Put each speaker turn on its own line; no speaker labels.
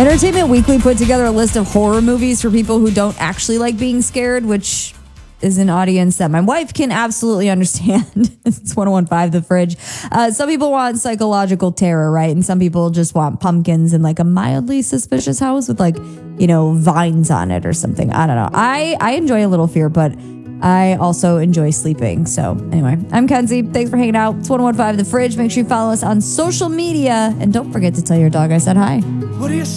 Entertainment Weekly put together a list of horror movies for people who don't actually like being scared, which is an audience that my wife can absolutely understand. It's 1015 The Fridge. Some people want psychological terror, right? And some people just want pumpkins and like a mildly suspicious house with like, vines on it or something. I don't know. I enjoy a little fear, but I also enjoy sleeping. So anyway, I'm Kenzie. Thanks for hanging out. It's 1015 The Fridge. Make sure you follow us on social media. And don't forget to tell your dog I said hi.
What do you